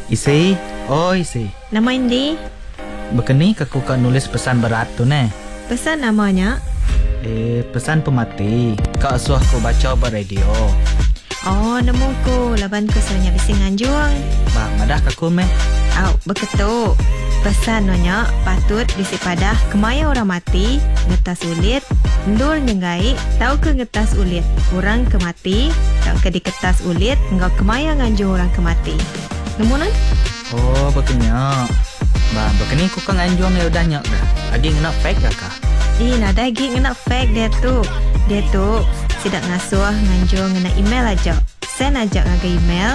Isi, isi. Nama Indi? Begini aku kan nulis pesan berat tu ne. Pesan namanya? Pesan pemati. Kak suah aku baca beradio. Oh, nemu ko. Laban ko sebenarnya bising anjuang. Bah, madah aku meh. Beketuk. Pesan nanya patut bisi padah kemaya orang mati, ngetas ulit, ndul nyengai, tahu ke ngetas ulit. Orang kemati, tak ke diketas ulit, enggak kemaya nganjur orang kemati. Nemunan? Oh, begini. Bah, begini aku kan anjuang ya udah nyak dah. Agi ngena fake dah kah? Nada lagi ngena fake dia tu. Dia tu sidak ngasuh nganjur ngena email aja. Send aja ngaga email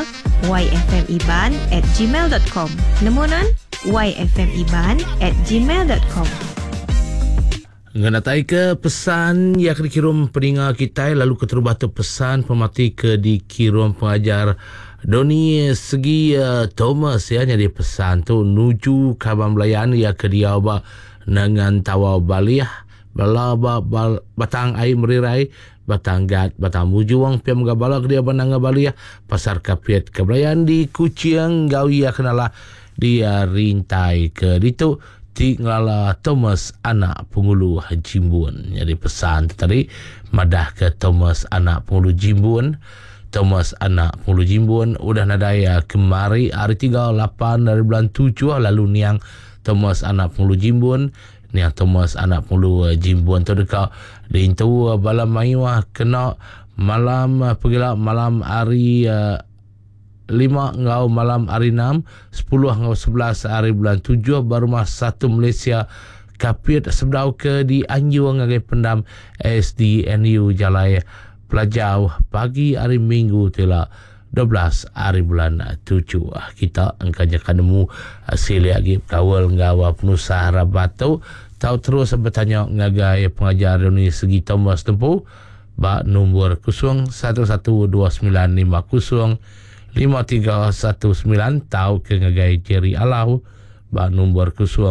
yfmiban@gmail.com. Nemunan? yfmiban@gmail.com. Nganatai ke pesan yang dikirim pendengar kita lalu ke terbatu pesan pemati ke dikirim pengajar Doni Segi Thomas ya jadi pesan tu nuju kaban belayan ya ke dia ba nangan tawa baliah bala batang ai merirai batang gat batang mujuang piam gabala ke dia bananga baliah pasar kapiet ke belayan di Kuciang gawi ya kenala dia rintai ke ditu ti ngalala Thomas anak pengulu Jimbun. Jadi pesan tadi madah ke Thomas anak pengulu Jimbun. Thomas anak pengulu Jimbun udah nadaya kemari hari 38 dari bulan 7 lalu niang Thomas anak pengulu Jimbun. Niang Thomas anak pengulu Jimbun tu dekat di intu bala maiwah kena malam pergilah malam hari 5 ngau malam hari 6 10 ngau 11 hari bulan 7 baru mas 1 Malaysia kapit sebdau ke di Anjung ngagai pendam SDNU Jalai Pelajau pagi hari Minggu telah 12 hari bulan 7 kita angkanya kanemu hasil lagi kawal ngawa penusah rabatu tahu terus bertanya ngagai pengajar Doni Segi Thomas tempu ba nombor 01129505 5319 tahu ke ngagai Jerry Alau ba nombor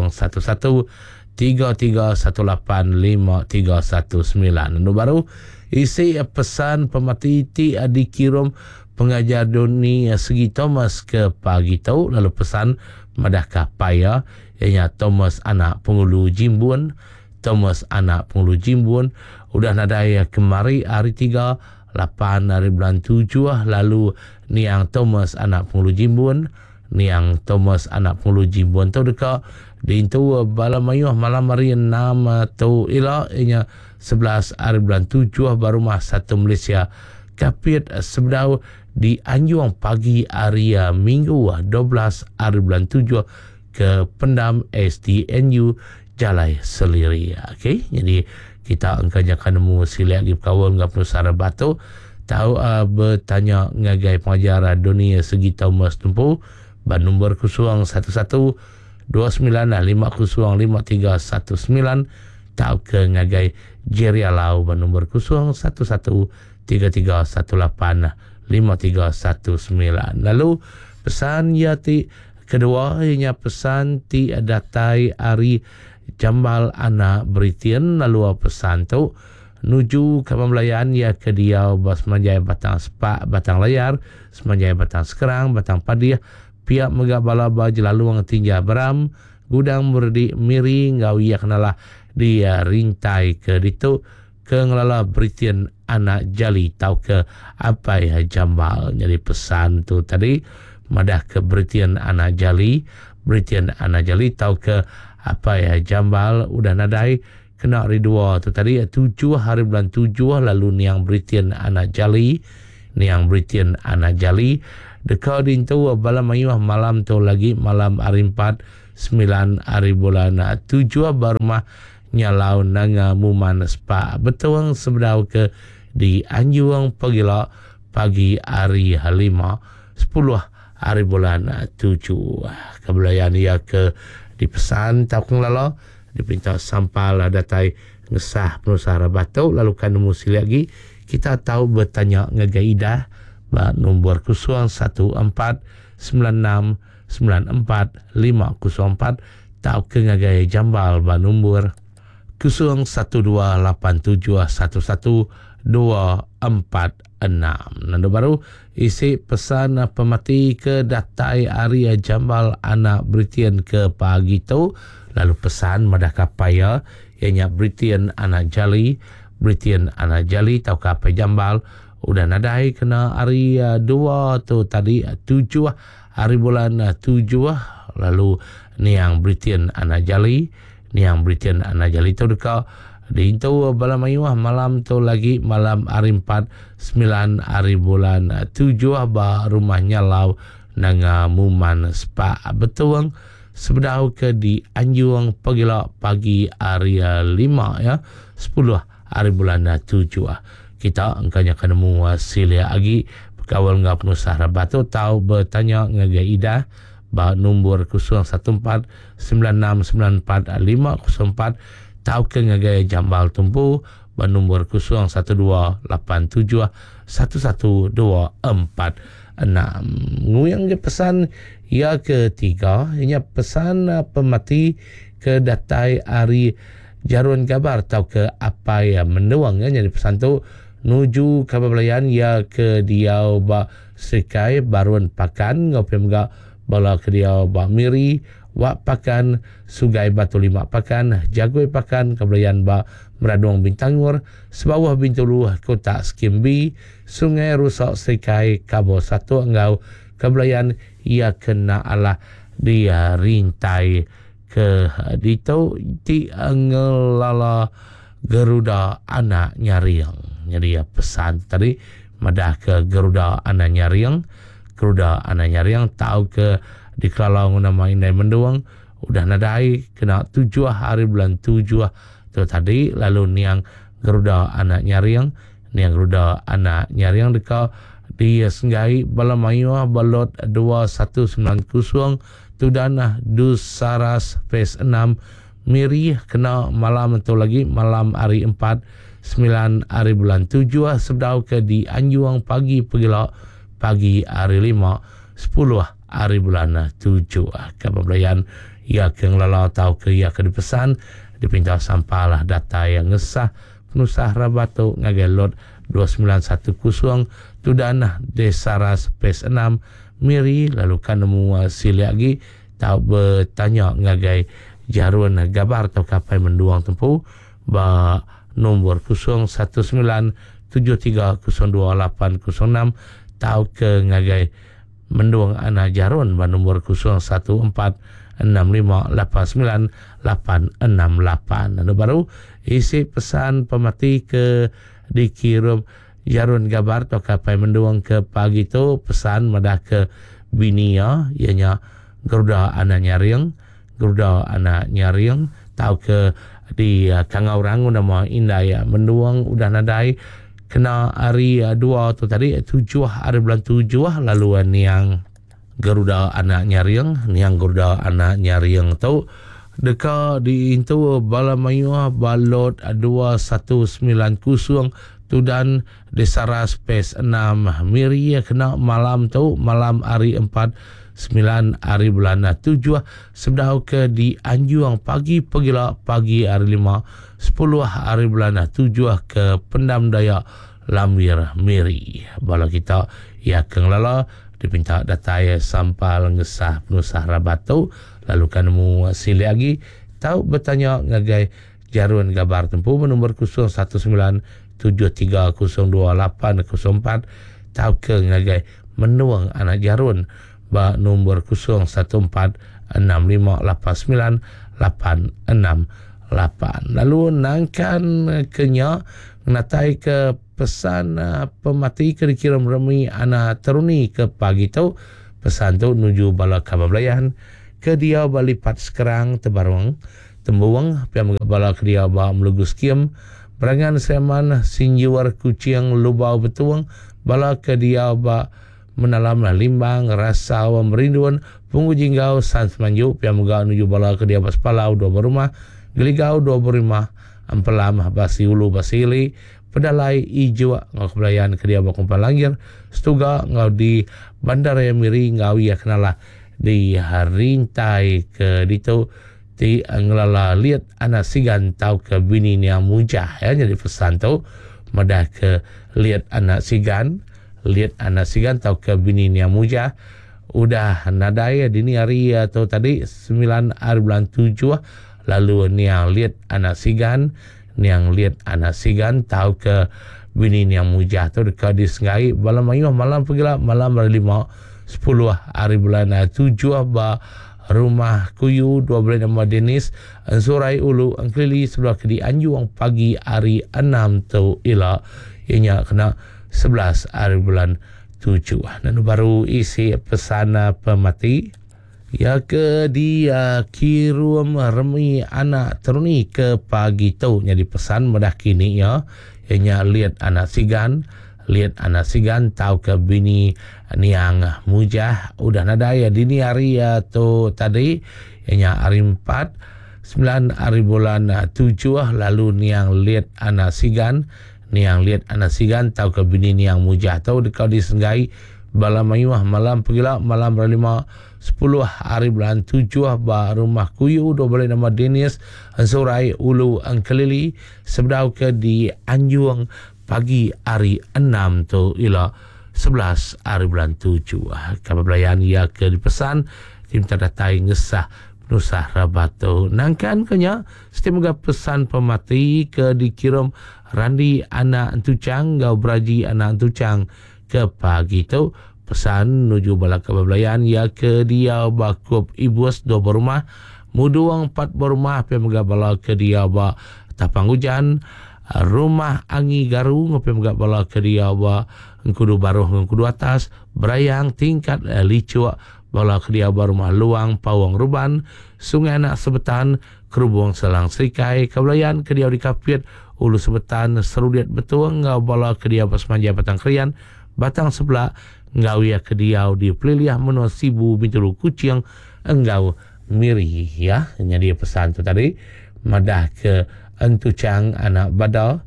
0113185319 nu baru isi pesan pemati ti dikirim pengajar Doni Segi Thomas ke pagi tahu lalu pesan madakah paya ianya Thomas anak pengulu Jimbun Thomas anak pengulu Jimbun udah nadaya kemari hari 8 hari bulan 7 lalu niang Thomas anak pengulu Jimbun niang Thomas anak pengulu Jimbun tu dekat di intu bala mayuh malam hari 6 tu ila inya 11 hari bulan 7 baru mas 1 Malaysia kapit sebdau di Anjuang pagi hari Minggu 12 hari bulan 7 ke pendam SDNU Jalai Seliri. Okey, jadi kita angkanya kan nemu sila lagi kawan ngap nusara batu tahu bertanya ngagai pengajar Doni Segi Thomas tempu ban nombor 0129505319 tahu ke ngagai Jerry Alau ban nombor 0113185319 lalu pesan yati kedua ianya pesan ti datai ari Jambal anak Britian lalu pesan tu nuju ke pembelayan ya ke dia bas manjai batang sepak batang layar semanjai batang sekerang batang padiah pihak megabala baj lalu ang tinja beram gudang murdi miring gawi ya kenalah dia rintai ke ditu ke ngelala Britian anak jali tahu ke apa ya Jambal. Jadi pesan tu tadi madah ke Britian anak jali tahu ke apa ya Jambal udah nadai kena hari 2 tu tadi 7 hari bulan 7 lalu niang Britian anak jali dekat dintu bala mayuh malam tu lagi malam hari 4 9 hari bulan 7 baru mah nyalau nanga muman spa betuang sebedau ke di Anjuang pagila pagi hari 5 10 hari bulan 7 kebelayan ia ke dipesan tahu lalo dipinta sampal datai ngesah penusara batu lalu kan musil lagi kita tahu bertanya ngagaidah ba nombor 0149694504 tahu ke ngagai Jambal ba nombor 0128711245 Nando baru isi pesan pemati ke datai Arya Jambal anak Britian ke pagi tu. Lalu pesan madah kapaya ianya Britian anak Jali tau kapai Jambal udah nadai kena hari 2 tu tadi 7 hari bulan 7 lalu niang Britian anak Jali tu dekat di itu Balamayu malam tu lagi malam hari 4 9 hari bulan 7 ba rumahnya lau nanga muman spa betuang sebedau ke di Anjuang pagi hari 5 ya 10 hari bulan 7 kita angkanya kenemu silia agi kawal ngap nusah rabatu tahu bertanya ngagai ida ba nombor 014 9694 504 tahu ke ngagai Jambal tumpu ba nombor 01287 1124 nguyang je pesan ya ketiga ianya pesan pemati ke datai Ari Jarun Gabar tau ke apa ya menduang ya jadi pesan tu nuju kabablayan ya ke diau ba sekai baruan pakan ngopi mga bala ke diau ba miri wa pakan Sugai Batu 5 pakan Jagoi pakan kabablayan ba Meradong Bintangor sebawah Bintulu Kota Skimbi Sungai Rusak Sekai Kabo 1 engau kabablayan ia kena ala dia rintai ke dito ti angelala Garuda anak Nyariang. Jadi ya pesan tadi madah ke Garuda anak Nyariang tahu ke di Kelalau nama Indai Menduang udah nadai kena 7 hari bulan 7 tu tadi lalu niang Garuda anak Nyariang dekat di Senggai Balamayu balot 2190 tu danah Dusaras Phase 6 Miri kena malam tu lagi malam hari 4 9 hari bulan 7 sebedau ke di Anjuang pagi hari 5 10 hari bulan 7 kabablayan ia ke ngelala tau ke ia ke dipesan dipinta sampalah data yang ngesah penusah rabatu ngagelot 2910 tu danah Desaras Phase 6 Miri lalu kan nemu sili lagi tau bertanya ngagai Jarun Gabar tau kapai menduang tempu ba nombor 01973028806 tau ke ngagai menduang anak Jarun ba nombor 0145898668 ada baru isi pesan pemati ke dikirim Jarun Gabar tau kapai menduang ke pagi tu pesan madah ke binia ianya Garuda anak Nyariang tahu ke di Kangaurang nama Indaya menduang udah nadai kena hari 2 tu tadi 7 hari bulan 7 lalu niang Garuda anak Nyariang tu dekat di itu Balamayu balot 2190 tu dan Desaras Phase 6 Miri kena malam tu malam hari 4 9 hari bulan 7 sebedau ke di Anjuang pagi hari 5 10 hari bulan 7 ke Pendam Dayak Lamir Miri bala kita ia keng lala dipinta data ya sampal ngesah penusah rabatu lalu kan mu sili lagi tahu bertanya ngagai Jarun Gabar tempuh nombor 0173028004 tahu ke ngagai menduang anak Jarun ba nombor 0145898668 lalu nangkan kenya natai ke pesan pemati ke dikirim remi anak teruni ke pagi tu pesan tu nuju bala kabablayan ke dia balipat sekarang tebarwang tembuang piam bala ke dia ba melugus kiem berangan seman sinjuar kucing lubau betuang bala ke dia ba menalamlah limbang rasa wa merinduan penguji ngau sans manju pia muga nuju bala ke dia bas palau dua berumah geligau dua berumah ampelamah basi ulu basili pedalai ijo ngau kebelayan ke dia bakumpa langir setuga ngau di bandara Miri ngau ia kenalah di harintai ke ditu ti ngelala lihat anak sigan tau ke bini ni mujah ya jadi pesan tu madah ke lihat anak sigan tau ke bini niang mujah udah nadai dini hari atau tadi 9 hari bulan 7 lalu niang lihat anak sigan tahu ke bini niang mujah tu dekat disengai malam pergilah malam hari 10 hari bulan 7 ba rumah kuyu 12 nama Denis Ansurai Ulu Angklili sebelah ke di Anjuang pagi hari 6 tu ila ianya kena 11 hari bulan 7 dan baru isi pesan pemati ya ke dia kirim remi anak teruni ke pagi tu jadi pesan mudah kini ya ianya lihat anak sigan tahu ke bini niang mujah udah nadai dini hari tu tadi ianya hari 4 9 hari bulan 7 lalu niang lihat anak sigan tahu ke bini niang mujah tahu dekat disenggai malam pergilah malam hari 10 hari bulan 7 ba rumah kuyu 12 nama Denis Ansurai Ulu Angkelili sebedau ke di Anjuang pagi hari 6 tu ila 11 hari bulan 7 kabar belayan ia ke dipesan tim tadatai ngesah penusah rabatu nangkan kenya setiap moga pesan pemati ke dikirim Randi anak Antucang gau beraji anak Antucang ke pagi tu pesan nuju bala kabar belayan ia ke dia bakup ibus 2 berumah muduang 4 berumah pe moga bala ke dia ba tapang hujan rumah Angi Garu ngopi megak bala ke dia ba ngkudu baruh ngkudu atas berayang tingkat licua bala ke dia ba rumah luang pawang ruban sungai anak sebetan kerubung selang serikai kabelayan ke dia di kapit ulu sebetan serudiat betul ngau bala ke dia pas manja batang krian batang sebelah ngau ya ke dia di peliliah menua sibu mitulu kucing engau miri ya jadi pesan tu tadi madah ke Antucang anak badal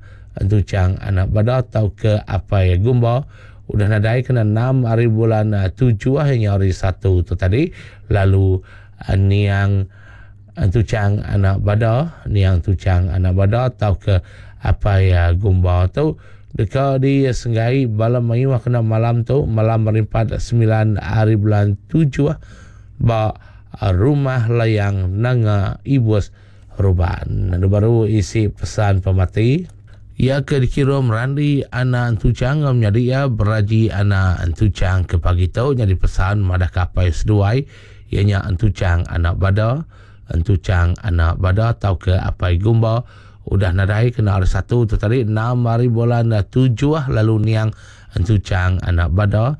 tahu ke apa ya gumba udah nadai kena 6 hari bulan 7 hanya hari 1 tu tadi lalu niang Antucang anak badal tahu ke apa ya gumba tu dekat di senggai balam mayu kena malam tu malam berempat 9 hari bulan 7 ba rumah layang nanga ibus ruban baru isi pesan pemati ia ke dikirim Randi anak Antucang menjadi ia beraji anak Antucang ke pagi tu jadi pesan madah kapai seduai ianya Antucang anak bada tahu ke apai gumba udah nadai kena hari 1 tu tadi 6 hari bulan 7 lalu niang Antucang anak bada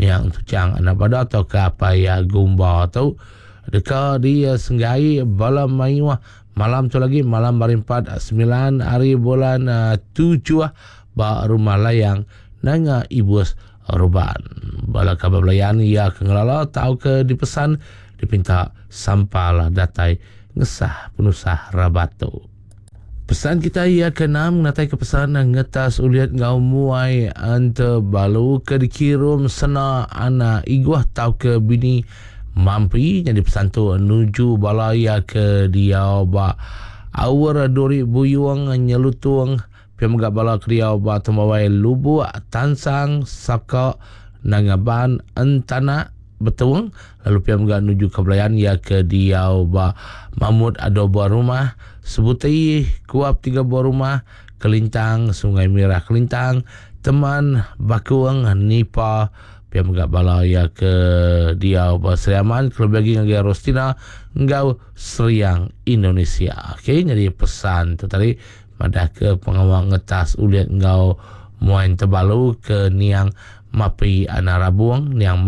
tahu ke apai gumba tu dekat dia senggai balam mayuah malam tu lagi malam berempat 9 hari bulan 7 ba rumah layang nanga ibus ruban bala kabar belayan ia kengelala tahu ke dipesan dipinta sampal datai ngesah penusah rabatu pesan kita ia ke 6 natai ke pesan ngetas uliat ngau muai ante balu ke dikirim sena anak iguah tahu ke bini mampi jadi pesan tu nuju balaya ke dia ba awar dori buyuang nyelutung pemega bala ke dia ba temawai lubu tansang saka nangaban entana betuang lalu pemega nuju ke belayan ya ke dia ba mamut ada buah rumah sebutai kuap 3 buah rumah kelintang sungai merah kelintang teman bakuang nipa pihak megak bala ya ke dia Seriaman kalau bagi ngagi Rostina ngau Seriang Indonesia. Okey jadi pesan tu tadi madah ke pengawal ngetas uliat ngau muain terbalu ke niang mapi anarabuang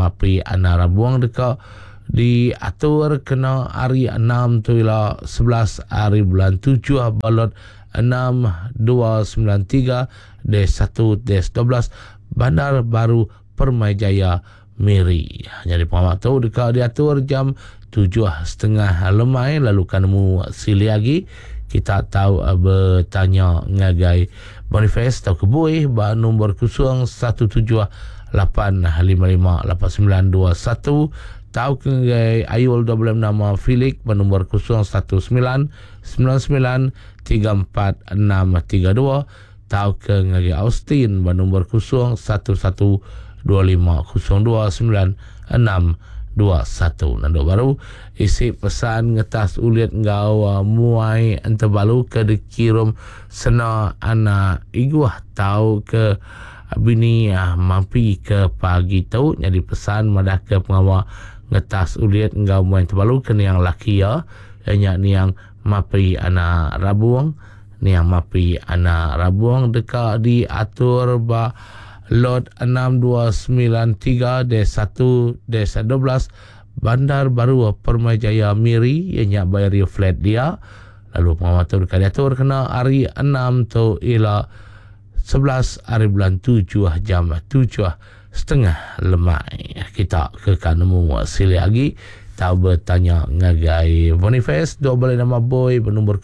dekat di atur kena hari 6 tu ila 11 hari bulan 7 balot 6293 des 1 des 12 Bandar Baru Permai Jaya Miri. Jadi pengamak tu dekat diatur jam 7.30 lemai lalu kanemu sili lagi kita tahu bertanya ngagai Boniface tahu kebui ba nombor 01785558921 tahu ngagai Ayul 12 nama Filik ba nombor 0199934632 tau ke ngagi Austin nombor 0112502961 nando baru isi pesan ngetas ulit ngau muai ente balu ke dikirim sena ana iguah tau ke bini mampi ke pagi tau jadi pesan madah ke pengawa ngetas ulit ngau muai ente balu ke niang laki ya niang mapi ana rabuang niang mapi ana rabuang dekat diatur ba Lot 6293 Desa 1 Desa 12 Bandar Baru Permajaya Miri ianya bayar flat dia lalu pengamatan diatur kena hari 6 tu ila 11 hari bulan 7 jam 7:30 lemai kita ke kanemu sili lagi tahu bertanya ngagai Boniface dua boleh nama boy bernombor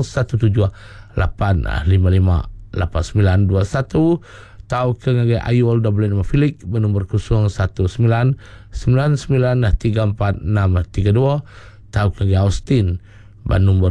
0178558921 tahu ke ngagai Ayul dah boleh nama Filik bernombor 0199346332 tahu ke ngagai Austin bernombor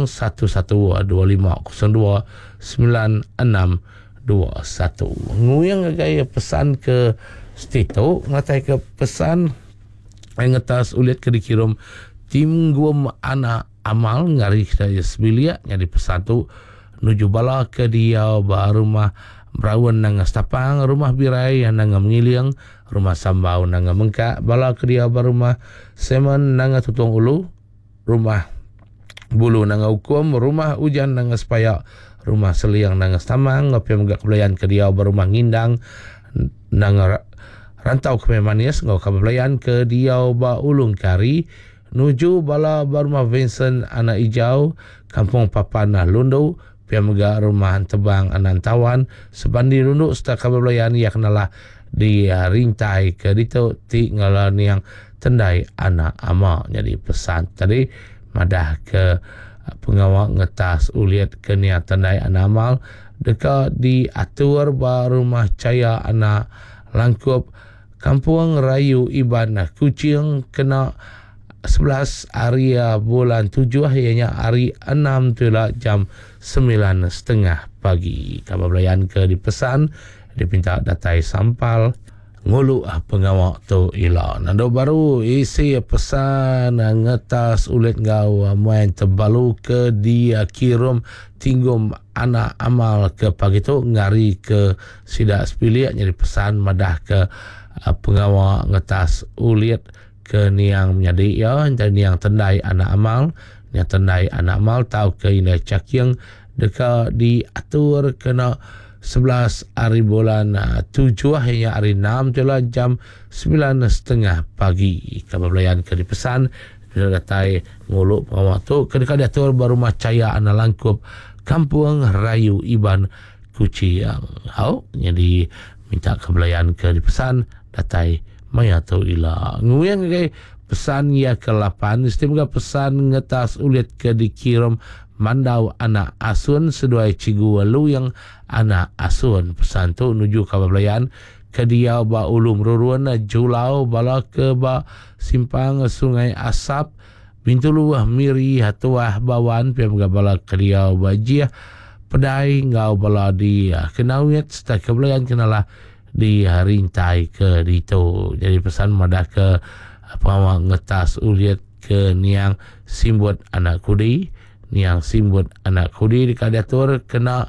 0112029621 nguyang ngagai pesan ke Stito ngatai ke pesan ngetas ulit ke dikirim tim guam anak amal ngari saya sebilia nyari pesan tu nuju bala ke dia ba rumah Berawan nang stapang rumah birai yang nang mengiliang rumah sambau nang mengka bala ke dia ba rumah semen nang tutong ulu rumah bulu nang hukum rumah hujan nang sepayak rumah seliang nang stamang ngapi megak belayan ke dia ba rumah ngindang nang rantau ke Manis ngau kabelayan ke dia ba ulung kari nuju bala ba rumah Vincent anak hijau kampung Papanah Lundu piamaga rumah tebang Anantawan sebandi runduk setiap kabelayan ia kenalah di rintai ke dito ti ngalan yang tendai anak ama jadi pesan tadi madah ke pengawal ngetas uliat ke niat tendai anak amal dekat diatur ba rumah caya anak langkup Kampung Rayu Iban Kucing kena 11 hari bulan 7 ianya hari 6 tu lah jam 9.30 pagi. Kabelayan ke dipesan dipinta datai sampal ngulu pengawak tu ila nando baru isi pesan ngetas ulit ngau main terbalu ke dia kirim tinggum anak amal ke pagi tu ngari ke sidak sepiliak jadi pesan madah ke pengawak ngetas ulit ke niang menjadi ya dan niang tendai anak amal niang tendai anak amal tahu ke ini cakyang dekat diatur kena 11 hari bulan 7 hingga hari 6 tu lah jam 9.30 pagi kabelayan ke dipesan bila datai nguluk pengawak tu kedekat diatur baru macaya anak langkup Kampung Rayu Iban Kucing jadi minta kabelayan ke dipesan datai maya tu ila nguyang ke pesan ya ke-8 istimewa pesan ngetas ulit ke dikirim mandau anak asun seduai cigu walu yang anak asun pesan tu nuju kabelayan ke dia ba ulum ruruan julau bala ke ba simpang sungai asap bintuluah miri hatuah bawan piam bala ke dia ba jia pedai ngau bala di kenawit seta kabelayan kenalah di rintai ke dito jadi pesan madah ke pengawal ngetas uliat ke niang simbut anak kudi niang simbut anak kudi di kadatur kena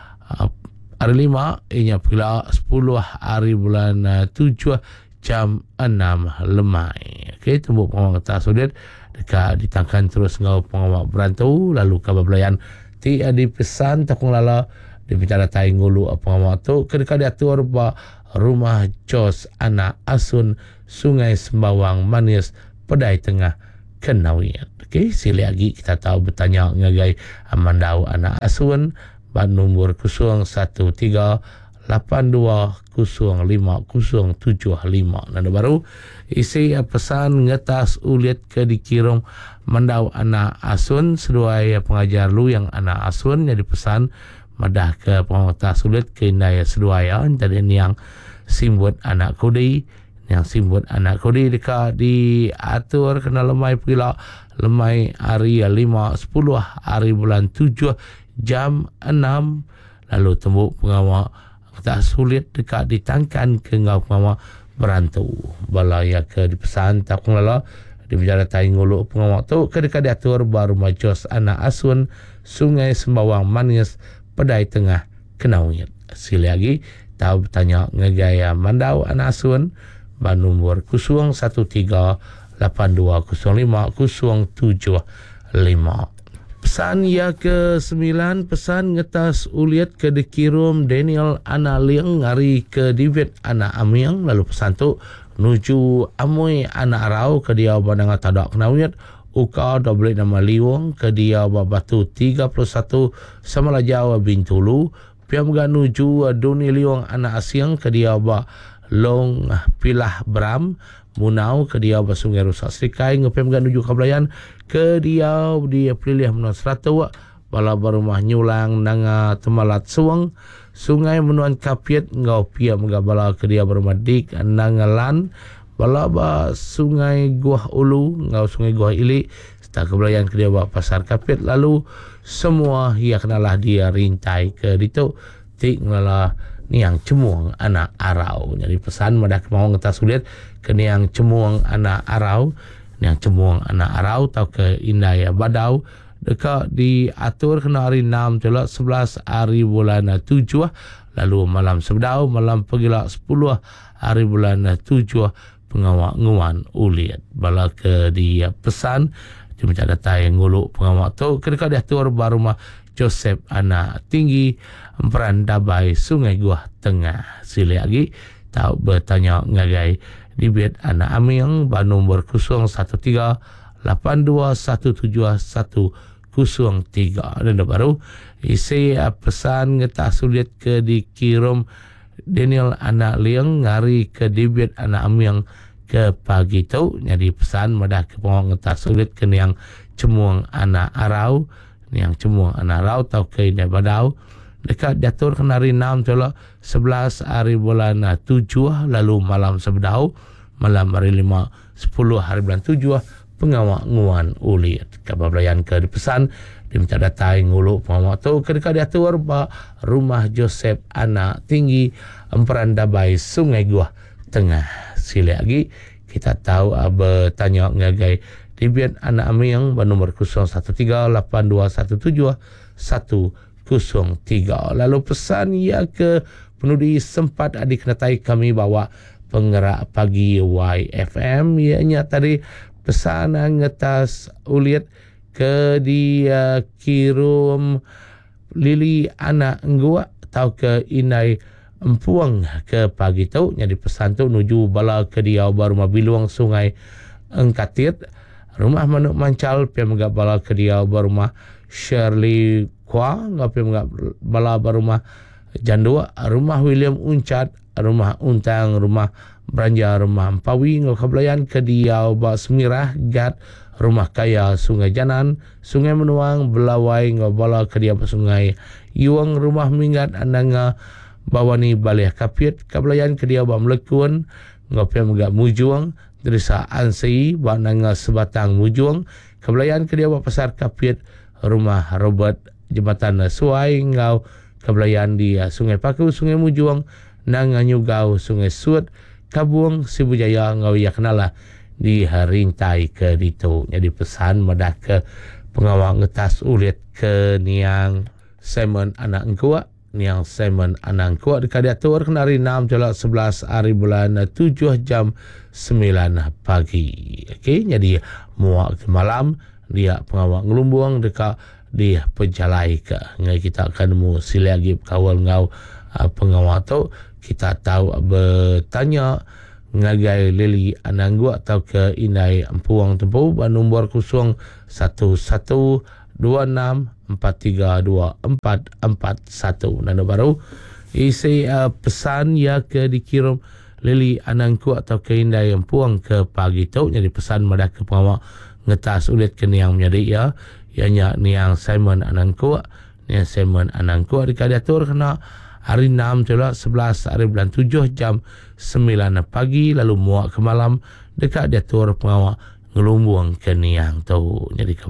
hari 5 ianya pula 10 hari bulan 7 jam 6 lemai okey tembuk pengawal ngetas uliat dekat ditangkan terus ngau pengawal berantau lalu kabelayan ti di pesan takung lala dipinta datai ngulu pengawal tu kedekat diatur ba rumah Jos anak asun Sungai Sembawang Manis Pedai Tengah Kenawian. Okey, sila lagi kita tahu bertanya ngagai mandau anak asun ban nombor 0138205075 nanda baru isi pesan ngetas ulit ke dikirim mandau anak asun seduai pengajar lu yang anak asun jadi pesan madah ke pengetas sulit ke indaya seduaya jadi yang simbut anak kudi yang simbut anak kudi dekat diatur kena lemai pula lemai hari 5 10 hari bulan 7 jam 6 lalu tembuk pengawak tak sulit dekat ditangkan ke ngau pengawak berantau bala ya ke dipesan tak pengelola di penjara tai nguluk pengawak tu ke dekat diatur baru majos anak asun Sungai Sembawang Manis Pedai Tengah Kenawit. Sila lagi tahu bertanya ngegaya mandau anak asun ban nombor 01382050755. Pesan ya ke-9, pesan ngetas uliat ke dikirum Daniel anak liang ngari ke David anak amiang, lalu pesan tu nuju amui anak rau ke dia bandang tadak Kenawit uka double nama liwang ke dia batu 31 Samala Jawa Bintulu piam ga nuju Doni liwang anak asiang ke dia long pilah Bram Munau ke dia Sungai Rusak Serikai ngepem ga nuju Kablayan ke dia pilih menua serata bala barumah nyulang nanga temalat suang Sungai Menuan Kapiat ngau pia megabala ke dia barumah dik nangalan bala ba Sungai Guah Ulu ngau Sungai Guah Ili serta Kablayan ke dia Pasar Kapiat lalu semua ia kenalah dia rintai ke ditu tik ngala niang cemuang anak arau. Jadi pesan madak mau ngetas sulit ke niang cemuang anak arau, niang cemuang anak arau tau ke indaya badau dekat diatur kena hari 6 celak 11 hari bulan 7 lalu malam sebedau malam pagila 10 hari bulan 7 pengawak nguan uliat bala ke dia pesan di macam data yang nguluk pengawak tu kedekat diatur barumah Joseph anak tinggi Emperan Dabai Sungai Guah Tengah. Sila lagi tahu bertanya ngagai di bed anak amiang ban nombor 01382171103 dan baru isi pesan ngetas sulit ke dikirim Daniel anak liang ngari ke dibet anak amiang ke pagi tu. Jadi pesan madah ke pengawak ngetas sulit ke yang cemuang anak arau yang cemuang anak rau tau ke indah badau dekat diatur kena hari 6 celak 11 hari bulan 7 lalu malam sebedau malam hari 5 10 hari bulan 7 pengawak nguan uliat kabablayan ke dipesan diminta datai nguluk pengawak tu ke dekat diatur rumah Joseph anak tinggi Emperan Dabai Sungai Guah Tengah. Sila lagi kita tahu bertanya ngagai Dibian anak amiang bernomor 0138217103. Lalu pesan ia ke penudi sempat dikenatai kami bawa penggerak pagi YFM ianya tadi pesan ngetas uliat ke dia kirum Lili anak gua tau ke inai empuang ke pagi tu. Jadi pesan tu nuju bala ke dia rumah Biluang Sungai Engkatit rumah Manuk Mancal pia megak bala ke dia rumah Shirley Kwa ngau pia megak bala rumah Jandua rumah William Uncat rumah Untang rumah Beranja rumah Empawi ngau Kablayan ke dia Semirah Gat rumah Kaya Sungai Janan Sungai Menuang Belawai ngau bala ke dia Sungai Yuang rumah Minggat Andanga Bawani Balih Kapiat Kablayan ke dia Melekun ngau pia megak Mujuang Derisa Ansei Bananga Sebatang Mujuang Kablayan ke dia Pasar Kapiat rumah Robert Jembatan Suai ngau Kablayan di Sungai Paku Sungai Mujuang Nanga Nyugau Sungai Suat Kabuang Sibujaya ngau ya kenalah di Harintai ke ditu. Jadi pesan madah ke pengawak ngetas ulit ke niang Simon anak engkua niang Simon anak engkua dekat diatur kena hari 6 celak 11 hari bulan 7 jam 9 pagi. Okey, jadi muak malam dia pengawak ngelumbuang dekat dia penjalai ke ngai kita akan mu sila lagi kawal ngau pengawak tu kita tahu bertanya ngagai Lili Ananggu atau ke inai empuang tempu ban nombor 0126432441 dan baru isi pesan ya ke dikirim Lili Anangku atau ke indai empuang ke pagi tu. Jadi pesan madah ke pengawak ngetas ulit ke niang menjadi ya ianya niang Simon Anangku niang Simon Anangku dekat diatur kena hari 6 celak 11 hari bulan 7 jam 9 pagi lalu muak ke malam dekat diatur pengawak ngelumbuang ke niang tu. Jadi